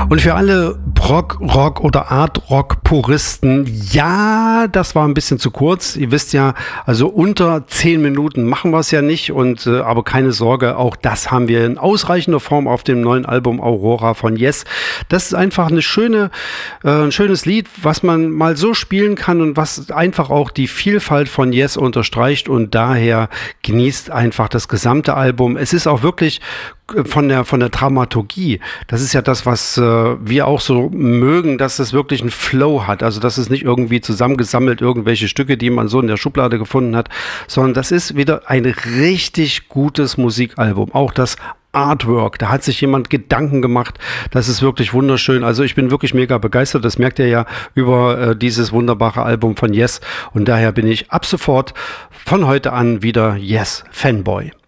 Und für alle Prog, Rock oder Art Rock Puristen, ja, das war ein bisschen zu kurz. Ihr wisst ja, also unter 10 Minuten machen wir es ja nicht. Aber keine Sorge, auch das haben wir in ausreichender Form auf dem neuen Album Aurora von Yes. Das ist einfach ein schönes Lied, was man mal so spielen kann und was einfach auch die Vielfalt von Yes unterstreicht, und daher genießt einfach das gesamte Album. Es ist auch wirklich von der Dramaturgie, das ist ja das, was wir auch so mögen, dass es wirklich einen Flow hat, also dass es nicht irgendwie zusammengesammelt irgendwelche Stücke, die man so in der Schublade gefunden hat, sondern das ist wieder ein richtig gutes Musikalbum. Auch das Artwork, da hat sich jemand Gedanken gemacht, das ist wirklich wunderschön. Also ich bin wirklich mega begeistert, das merkt ihr ja über dieses wunderbare Album von Yes, und daher bin ich ab sofort von heute an wieder Yes-Fanboy.